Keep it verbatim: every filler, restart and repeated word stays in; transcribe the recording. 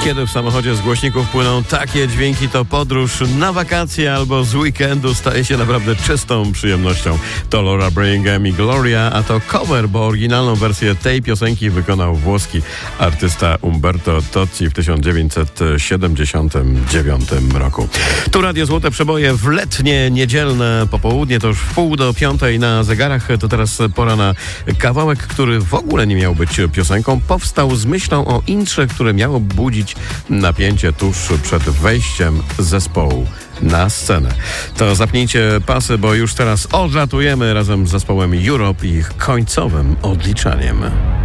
Kiedy w samochodzie z głośników płyną takie dźwięki, to podróż na wakacje albo z weekendu staje się naprawdę czystą przyjemnością. To Laura Branigan i Gloria, a to cover, bo oryginalną wersję tej piosenki wykonał włoski artysta Umberto Tozzi w tysiąc dziewięćset siedemdziesiątym dziewiątym roku. Tu Radio Złote Przeboje w letnie, niedzielne popołudnie, to już w pół do piątej na zegarach. To teraz pora na kawałek, który w ogóle nie miał być piosenką. Powstał z myślą o intrze, które miało budzić napięcie tuż przed wejściem zespołu na scenę. To zapnijcie pasy, bo już teraz odlatujemy razem z zespołem Europe i ich końcowym odliczaniem.